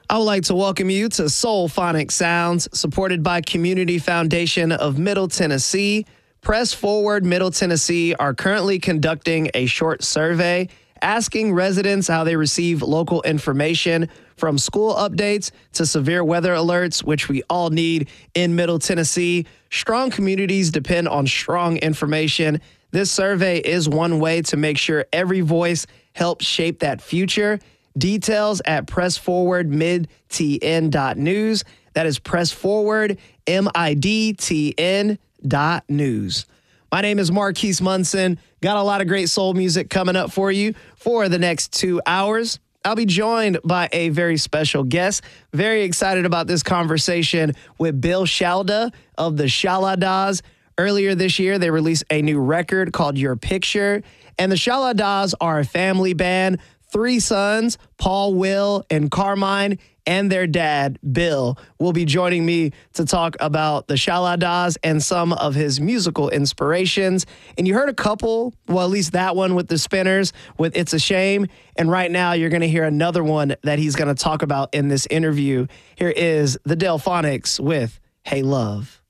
I would like to welcome you to Soul Phonic Sounds, supported by Community Foundation of Middle Tennessee. Press Forward Middle Tennessee are currently conducting a short survey asking residents how they receive local information, from school updates to severe weather alerts, which we all need in Middle Tennessee. Strong communities depend on strong information. This survey is one way to make sure every voice helps shape that future. Details at pressforwardmidtn.news. That is pressforwardmidtn.news. My name is Marquise Munson. Got a lot of great soul music coming up for you for the next 2 hours. I'll be joined by a very special guest. Very excited about this conversation with Bill Shalda of the Shaladas. Earlier this year, they released a new record called Your Picture. And the Shaladas are a family band. 3 sons, Paul, Will, and Carmine, and their dad, Bill, will be joining me to talk about the Shaladas and some of his musical inspirations. And you heard a couple, well, at least that one with the Spinners, with It's a Shame. And right now, you're going to hear another one that he's going to talk about in this interview. Here is the Delphonics with Hey Love.